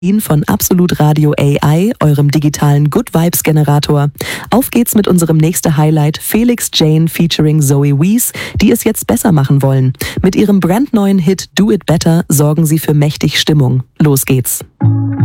Von Absolut Radio AI, eurem digitalen Good Vibes Generator. Auf geht's mit unserem nächsten Highlight, Felix Jane featuring Zoe Wees, die es jetzt besser machen wollen. Mit ihrem brandneuen Hit Do It Better sorgen sie für mächtig Stimmung. Los geht's.